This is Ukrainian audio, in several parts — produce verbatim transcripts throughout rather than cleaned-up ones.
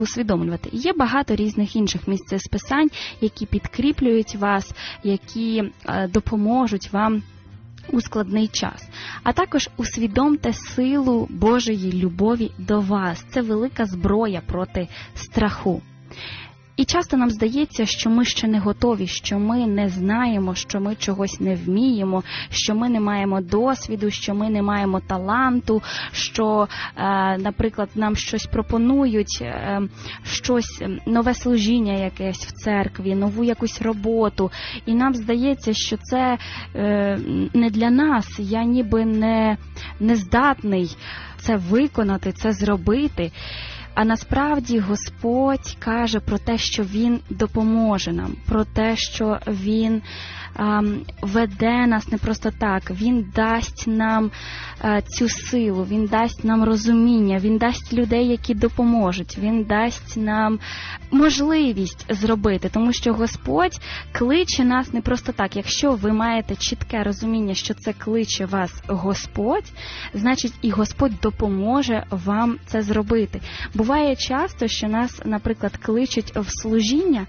усвідомлювати. Є багато різних інших місць з Писань, які підкріплюють вас, які е, допоможуть вам у складний час. А також усвідомте силу Божої любові до вас. Це велика зброя проти страху. І часто нам здається, що ми ще не готові, що ми не знаємо, що ми чогось не вміємо, що ми не маємо досвіду, що ми не маємо таланту, що, е, наприклад, нам щось пропонують, е, щось, нове служіння якесь в церкві, нову якусь роботу. І нам здається, що це е, не для нас, я ніби не, не здатний це виконати, це зробити. А насправді Господь каже про те, що Він допоможе нам, про те, що Він ем, веде нас не просто так, Він дасть нам е, цю силу, Він дасть нам розуміння, Він дасть людей, які допоможуть, Він дасть нам можливість зробити, тому що Господь кличе нас не просто так. Якщо ви маєте чітке розуміння, що це кличе вас Господь, значить і Господь допоможе вам це зробити. Буває часто, що нас, наприклад, кличуть в служіння,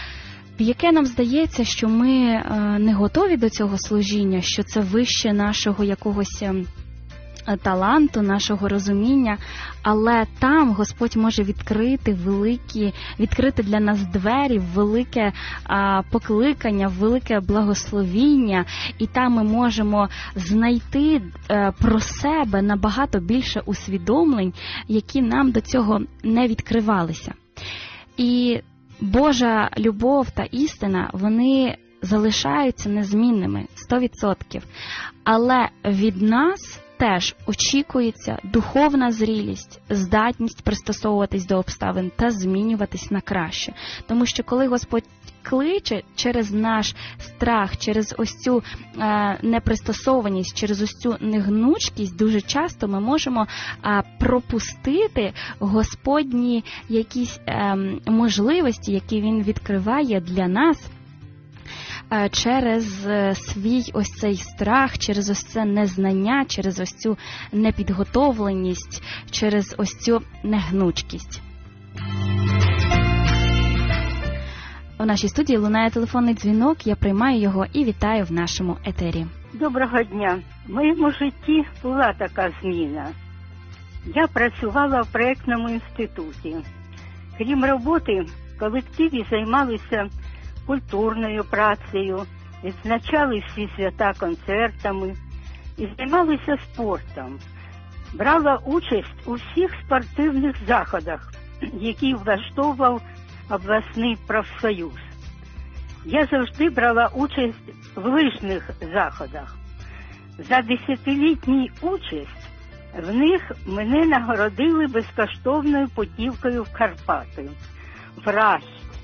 в яке нам здається, що ми не готові до цього служіння, що це вище нашого якогось таланту, нашого розуміння, але там Господь може відкрити великі, відкрити для нас двері, велике а, покликання, велике благословіння, і там ми можемо знайти а, про себе набагато більше усвідомлень, які нам до цього не відкривалися. І Божа любов та істина, вони залишаються незмінними, сто відсотків. Але від нас теж очікується духовна зрілість, здатність пристосовуватись до обставин та змінюватись на краще. Тому що коли Господь кличе через наш страх, через ось цю е, непристосованість, через ось цю негнучкість, дуже часто ми можемо е, пропустити Господні якісь е, можливості, які Він відкриває для нас, через свій ось цей страх, через ось це незнання, через ось цю непідготовленість, через ось цю негнучкість. У нашій студії лунає телефонний дзвінок, я приймаю його і вітаю в нашому етері. Доброго дня. В моєму житті була така зміна. Я працювала в проєктному інституті. Крім роботи, в колективі займалися культурною працею, відзначали всі свята концертами і займалися спортом. Брала участь у всіх спортивних заходах, які влаштовував обласний профсоюз. Я завжди брала участь в лижних заходах. За десятилітню участь в них мене нагородили безкоштовною путівкою в Карпати, в Рахь.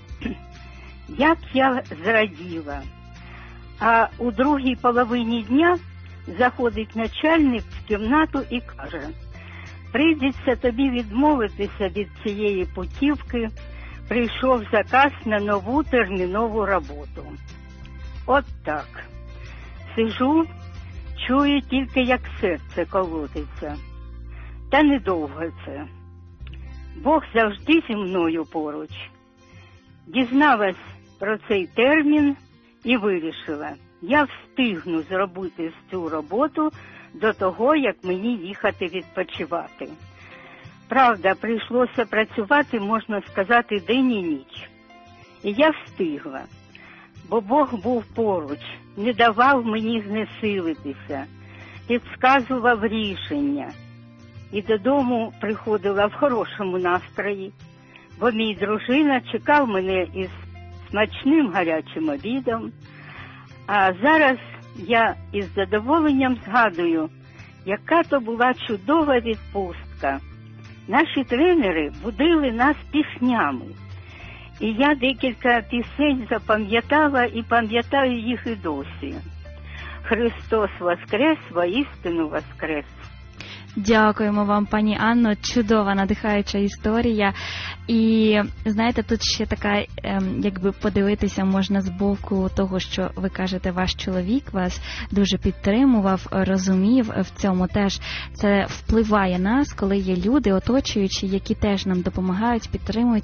Як я зраділа. А у другій половині дня заходить начальник в кімнату і каже: прийдеться тобі відмовитися від цієї путівки, прийшов заказ на нову термінову роботу. От так. Сижу, чую тільки, як серце колотиться. Та недовго це. Бог завжди зі мною поруч. Дізналась про цей термін і вирішила, я встигну зробити цю роботу до того, як мені їхати відпочивати. Правда, прийшлося працювати, можна сказати, день і ніч. І я встигла, бо Бог був поруч, не давав мені знесилитися, підказував рішення. І додому приходила в хорошому настрої, бо мій дружина чекав мене із смачним гарячим обідом. А зараз я із задоволенням згадую, яка то була чудова відпустка. Наші тренери будили нас піснями. І я декілька пісень запам'ятала і пам'ятаю їх і досі. Христос воскрес, воістину воскрес. Дякуємо вам, пані Анно. Чудова, надихаюча історія. І, знаєте, тут ще така, ем, якби подивитися можна з боку того, що ви кажете, ваш чоловік вас дуже підтримував, розумів в цьому теж. Це впливає нас, коли є люди, оточуючі, які теж нам допомагають, підтримують.